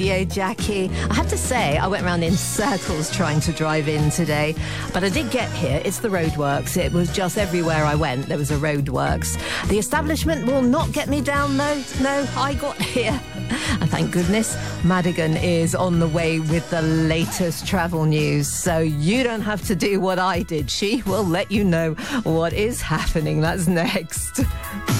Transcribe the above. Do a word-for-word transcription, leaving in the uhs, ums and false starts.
Yo, Jackie. I have to say, I went around in circles trying to drive in today, but I did get here. It's the roadworks. It was just everywhere I went, there was a roadworks. The establishment will not get me down, though. No, I got here. And thank goodness, Madigan is on the way with the latest travel news, so you don't have to do what I did. She will let you know what is happening. That's next.